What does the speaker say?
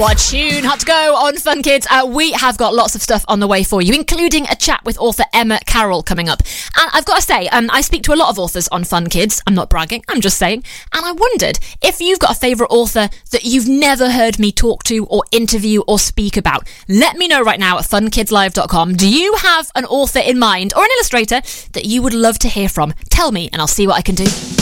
What a tune. Hot to go on Fun Kids. We have got lots of stuff on the way for you, including a chat with author Emma Carroll coming up. And I've got to say, I speak to a lot of authors on Fun Kids. I'm not bragging, I'm just saying. And I wondered if you've got a favourite author that you've never heard me talk to or interview or speak about. Let me know right now at funkidslive.com. Do you have an author in mind or an illustrator that you would love to hear from? Tell me and I'll see what I can do.